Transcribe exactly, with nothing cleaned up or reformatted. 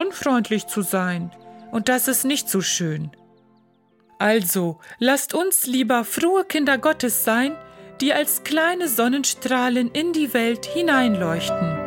unfreundlich zu sein, und das ist nicht so schön. Also, lasst uns lieber frohe Kinder Gottes sein, die als kleine Sonnenstrahlen in die Welt hineinleuchten.